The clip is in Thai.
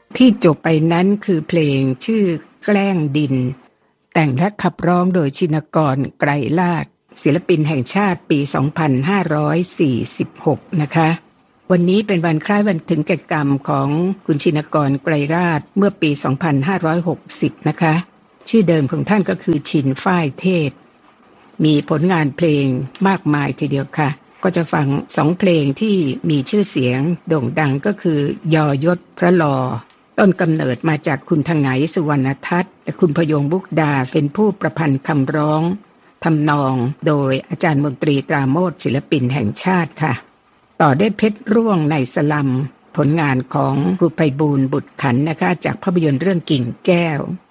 ที่จบไปนั้นคือเพลงชื่อแกล้งดินแต่งและขับร้องโดยชินกร ไกรลาศศิลปินแห่งชาติปี 2546 นะคะวันนี้เป็นวันคล้ายวันถึงแก่กรรมของคุณชินกร ไกรลาศเมื่อปี 2560 นะคะชื่อเดิมของท่านก็คือชินฝ้ายเทศมีผลงานเพลงมากมายทีเดียวค่ะก็จะฟัง2เพลงที่มีชื่อเสียงโด่งดังก็คือยอยศพระลอต้นกำเนิดมาจากคุณทไงสุวรรณทัศน์และคุณพยงมุกดาเป็นผู้ประพันธ์คำร้องทำนองโดยอาจารย์มนตรีตราโมชศิลปินแห่งชาติค่ะต่อได้เพชรร่วงในสลัมผลงานของครูไพบูลย์บุตรขันธ์นะคะจากภาพยนตร์เรื่องกิ่งแก้ว